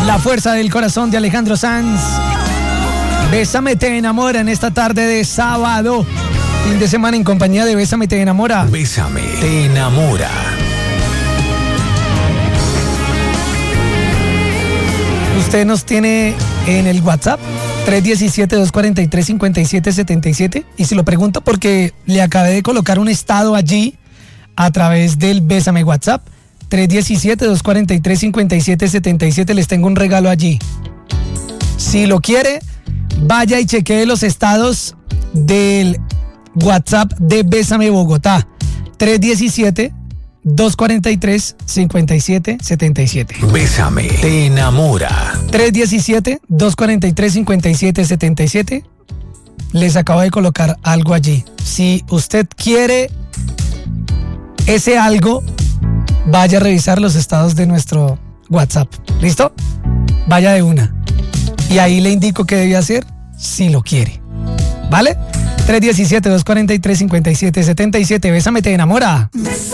La fuerza del corazón de Alejandro Sanz. Bésame te enamora en esta tarde de sábado. Fin de semana en compañía de Bésame te enamora. Bésame te enamora. Usted nos tiene en el WhatsApp 317-243-5777 y se lo pregunto porque le acabé de colocar un estado allí a través del Bésame WhatsApp 317-243-5777. Les tengo un regalo allí. Si lo quiere, vaya y chequee los estados del WhatsApp de Bésame Bogotá 317-243-5777. Bésame te enamora. 317-243-5777. Les acabo de colocar algo allí. Si usted quiere ese algo, vaya a revisar los estados de nuestro WhatsApp. ¿Listo? Vaya de una. Y ahí le indico qué debe hacer si lo quiere. ¿Vale? 317-243-5777. Bésame te enamora.